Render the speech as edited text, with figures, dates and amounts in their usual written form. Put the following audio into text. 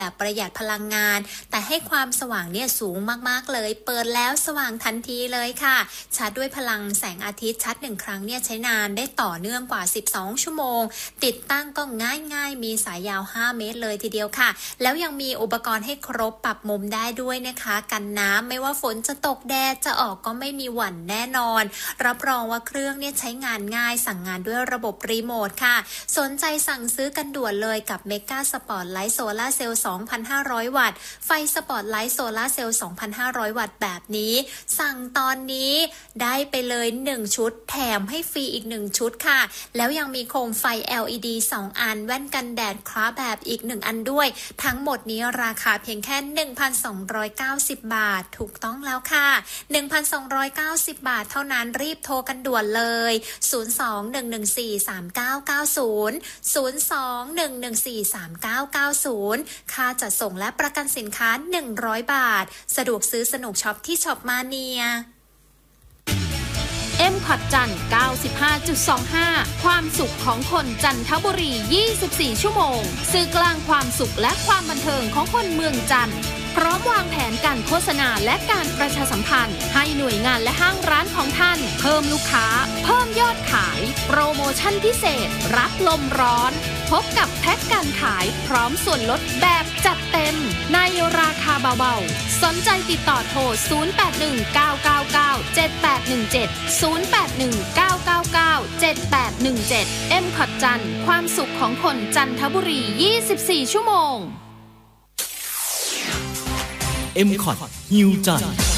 แบบประหยัดพลังงานแต่ให้ความสว่างเนี่ยสูงมากๆเลยเปิดแล้วสว่างทันทีเลยค่ะชาร์จด้วยพลังแสงอาทิตย์ชาร์จ1ครั้งเนี่ยใช้นานได้ต่อเนื่องกว่า12ชั่วโมงติดตั้งก็ง่ายๆมีสายยาว5เมตรเลยทีเดียวค่ะแล้วยังมีอุปกรณ์ให้ครบปรับมุมได้ด้วยนะคะกันน้ำไม่ว่าฝนจะตกแดดจะออกก็ไม่มีหวั่นแน่นอนรับรองว่าเครื่องเนี่ยใช้งานง่ายสั่งงานด้วยระบบรีโมทค่ะสนใจสั่งซื้อกันด่วนเลยกับเมกาสปอร์ตไลท์โซล่าเซลล์2,500 วัตต์ไฟสปอตไลท์โซล่าเซลล์ 2,500 วัตต์แบบนี้สั่งตอนนี้ได้ไปเลย1ชุดแถมให้ฟรีอีก1ชุดค่ะแล้วยังมีโคมไฟ LED 2 อันแว่นกันแดดคราฟแบบอีก1อันด้วยทั้งหมดนี้ราคาเพียงแค่ 1,290 บาทถูกต้องแล้วค่ะ 1,290 บาทเท่านั้นรีบโทรกันด่วนเลย 02-114-3990 02-114-3990 ค่าจัดส่งและประกันสินค้า100 บาทสะดวกซื้อสนุกช็อปที่ช็อปมาเนีย M-Cot จันทร์ 95.25 ความสุขของคนจันทบุรี 24 ชั่วโมงสื่อกลางความสุขและความบันเทิงของคนเมืองจันทร์พร้อมวางแผนการโฆษณาและการประชาสัมพันธ์ให้หน่วยงานและห้างร้านของท่านเพิ่มลูกค้าเพิ่มยอดขายโปรโมชั่นพิเศษรับลมร้อนพบกับแพ็กการขายพร้อมส่วนลดแบบจัดเต็มในราคาเบาๆสนใจติดต่อโทร 0819997717 M-Cot จันทร์ความสุขของคนจันทบุรี 24 ชั่วโมง M-Cot ฮิวจันทร์